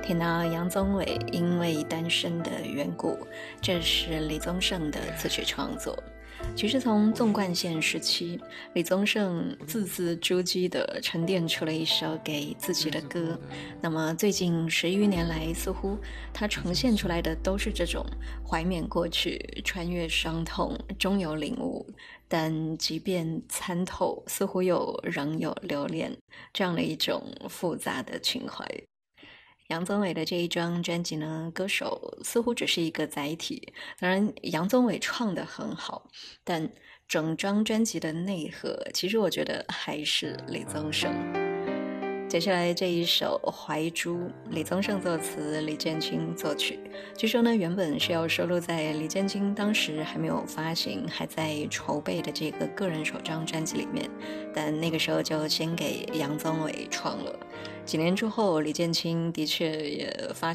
听到杨宗纬因为单身的缘故，这是李宗盛的词曲创作。其实从纵贯线时期，李宗盛字字珠玑地沉淀出了一首给自己的歌。那么最近10余年来，似乎他呈现出来的都是这种怀缅过去、穿越伤痛、终有领悟，但即便参透，似乎又仍有留恋，这样的一种复杂的情怀。杨宗纬的这一张专辑呢，歌手似乎只是一个载体。当然，杨宗纬唱得很好，但整张专辑的内核，其实我觉得还是李宗盛。接下来这一首《怀珠》，李宗盛作词，李建清作曲。据说呢，原本是要收录在李建清当时还没有发行、还在筹备的这个个人首张专辑里面，但那个时候就先给杨宗纬创了。几年之后，李建清的确也发